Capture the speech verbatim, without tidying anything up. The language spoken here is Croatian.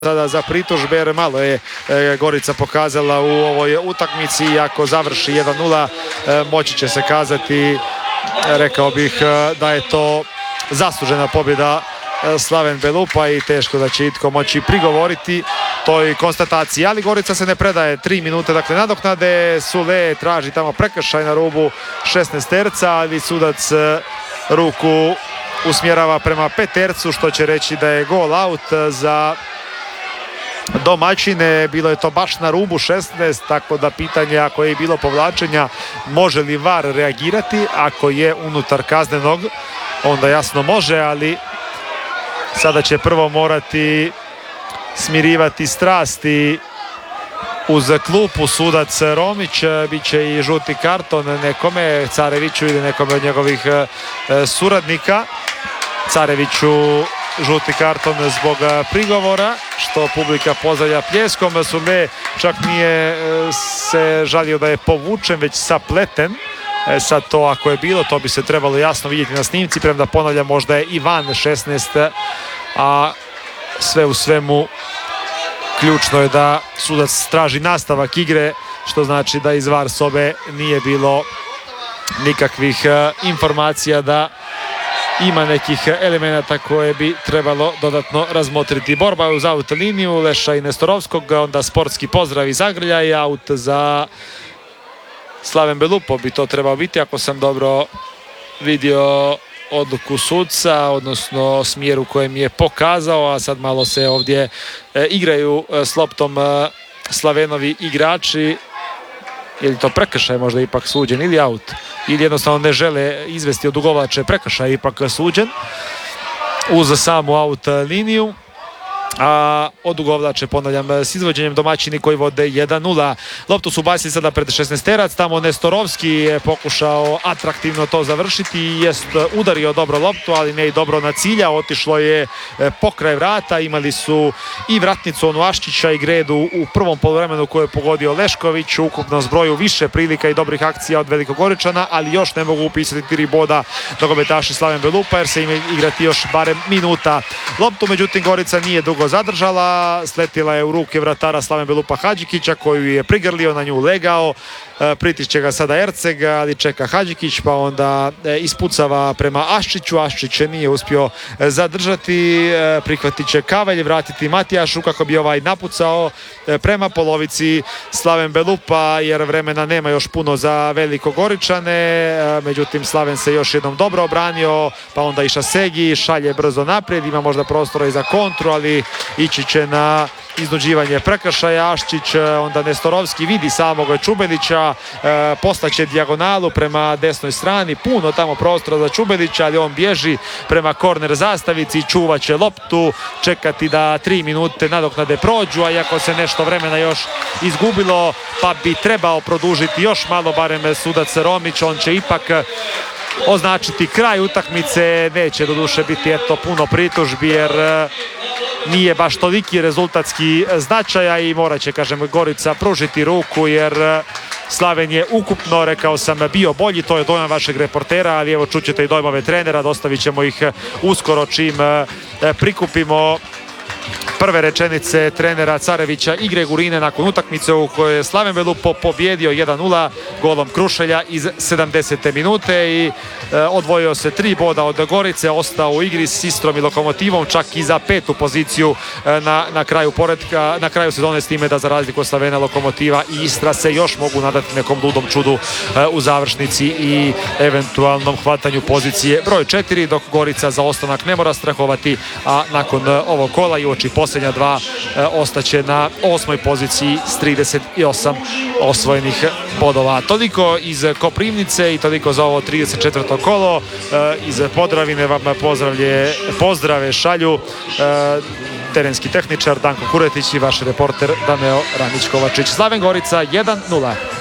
sada za pritužbe jer malo je Gorica pokazala u ovoj utakmici i ako završi jedan nula moći će se kazati, rekao bih, da je to zaslužena pobjeda Slaven Belupa i teško da će itko moći prigovoriti toj konstataciji, ali Gorica se ne predaje. Tri minute dakle nadoknade, Sule traži tamo prekršaj na rubu šesnaesterca, ali sudac ruku usmjerava prema petercu, što će reći da je gol out za domaćine. Bilo je to baš na rubu šesnaest, tako da pitanje ako je bilo povlačenja, može li V A R reagirati? Ako je unutar kaznenog, onda jasno može, ali sada će prvo morati smirivati strasti uz klupu sudac Romić. Biće i žuti karton nekome, Careviću ili nekome od njegovih suradnika. Careviću žuti karton zbog prigovora, što publika pozdravlja pljeskom. Sule čak nije se žalio da je povučen, već sapleten. E sad to ako je bilo, to bi se trebalo jasno vidjeti na snimci, premda ponavljam, možda je i van šesnaest, a sve u svemu ključno je da sudac traži nastavak igre, što znači da iz V A R sobe nije bilo nikakvih informacija da ima nekih elemenata koje bi trebalo dodatno razmotriti. Borba je uz aut liniju Leša i Nestorovskog, onda sportski pozdrav iz Zagrlja i aut za Slaven Belupo bi to trebao biti, ako sam dobro vidio odluku sudca, odnosno smjer u kojem je pokazao, a sad malo se ovdje e, igraju e, s loptom e, Slavenovi igrači. Je li to prekršaj možda ipak suđen ili aut? Ili jednostavno ne žele izvesti od ugovlače, prekršaj ipak suđen uz samu aut liniju. A odugovlače, ponavljam, s izvođenjem domaćini koji vode jedan nula. Loptu su bacili sada pred šesnaesterac, tamo Nestorovski je pokušao atraktivno to završiti i jest udario dobro loptu, ali ne i dobro na cilja. Otišlo je pokraj vrata, imali su i vratnicu Onuaščića i Gredu u prvom poluvremenu koju je pogodio Lešković, u ukupnom zbroju više prilika i dobrih akcija od Velikogoričana, ali još ne mogu upisati tri boda nogometaši Slaven Belupa jer se im igrati još barem minuta. Loptu međutim Gorica nije dugo zadržala, sletila je u ruke vratara Slaven Belupa Hadžikića koju je prigrlio, na nju legao. Pritišće ga sada Erceg, ali čeka Hadžikić, pa onda ispucava prema Aščiću. Aščić nije uspio zadržati, prihvatit će Kavelj, vratiti Matijašu kako bi ovaj napucao prema polovici Slaven Belupa, jer vremena nema još puno za Velikogoričane. Međutim, Slaven se još jednom dobro obranio, pa onda i Šasegi šalje brzo naprijed, ima možda prostora i za kontru, ali ići će na iznuđivanje prekršaja. Aščić, onda Nestorovski vidi samog Čubelića, e, poslaće dijagonalu prema desnoj strani, puno tamo prostora za Čubelića, ali on bježi prema korner zastavici, čuvat će loptu, čekati da tri minute nadoknade prođu, a iako se nešto vremena još izgubilo, pa bi trebao produžiti još malo barem sudac Romić, on će ipak označiti kraj utakmice. Neće doduše biti eto puno pritužbi jer nije baš toliki rezultatski značaja i morat će, kažem, Gorica pružiti ruku jer Slaven je ukupno, rekao sam, bio bolji. To je dojam vašeg reportera, ali evo čućete i dojmove trenera, dostavit ćemo ih uskoro čim prikupimo prve rečenice trenera Carevića i Gregurine nakon utakmice u kojoj je Slaven Belupo pobjedio jedan nula golom Krušelja iz sedamdesete minute i e, odvojio se tri boda od Gorice, ostao u igri s Istrom i Lokomotivom, čak i za petu poziciju e, na, na kraju poretka, na kraju sezone, s time da za razliku od Slavena, Lokomotiva i Istra se još mogu nadati nekom ludom čudu e, u završnici i eventualnom hvatanju pozicije broj četiri, dok Gorica za ostanak ne mora strahovati, a nakon e, ovog kola i uoči posljednja dva e, ostaće na osmoj poziciji s trideset osam osvojenih bodova. Toliko iz Koprivnice i toliko za ovo trideset četvrto kolo. E, iz Podravine vam pozdravlje, pozdrave šalju e, terenski tehničar Danko Kuretić i vaš reporter Daneo Ranić-Kovačić. Slaven Gorica jedan nula.